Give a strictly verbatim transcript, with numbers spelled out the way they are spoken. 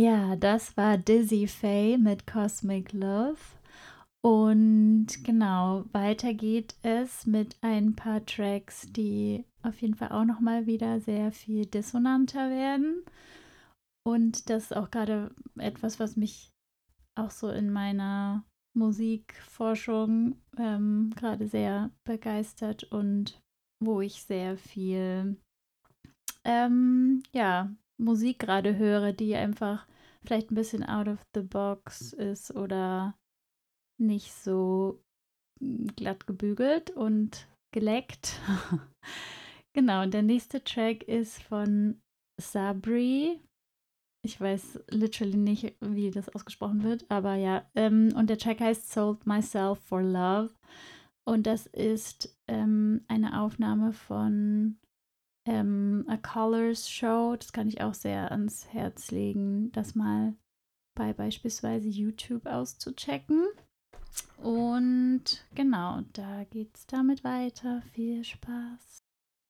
Ja, das war Dizzy Faye mit Cosmic Love. Und genau, weiter geht es mit ein paar Tracks, die auf jeden Fall auch noch mal wieder sehr viel dissonanter werden. Und das ist auch gerade etwas, was mich auch so in meiner Musikforschung ähm, gerade sehr begeistert und wo ich sehr viel ähm, ja, Musik gerade höre, die einfach vielleicht ein bisschen out of the box ist oder nicht so mm, glatt gebügelt und geleckt. Genau, und der nächste Track ist von Sabri. Ich weiß literally nicht, wie das ausgesprochen wird, aber ja. Ähm, und der Track heißt Sold Myself for Love. Und das ist ähm, eine Aufnahme von ähm, A Colors Show. Das kann ich auch sehr ans Herz legen, das mal bei beispielsweise YouTube auszuchecken. Und genau, da geht's damit weiter. Viel Spaß.